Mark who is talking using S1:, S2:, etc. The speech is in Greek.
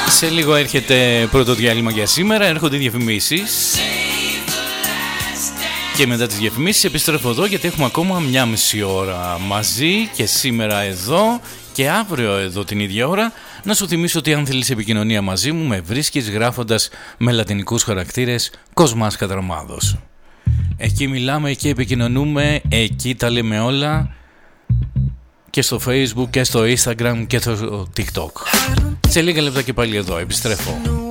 S1: Σε λίγο έρχεται πρώτο διάλειμμα για σήμερα, έρχονται οι διαφημίσεις και μετά τις διαφημίσεις επιστρέφω εδώ γιατί έχουμε ακόμα μια μισή ώρα μαζί και σήμερα εδώ και αύριο εδώ την ίδια ώρα. Να σου θυμίσω ότι αν θέλεις επικοινωνία μαζί μου με βρίσκεις γράφοντας με λατινικούς χαρακτήρες Κοσμάς Κατραμάδος. Εκεί μιλάμε, εκεί επικοινωνούμε, εκεί τα λέμε όλα και στο Facebook και στο Instagram και στο TikTok. Σε λίγα λεπτά και πάλι εδώ επιστρέφω.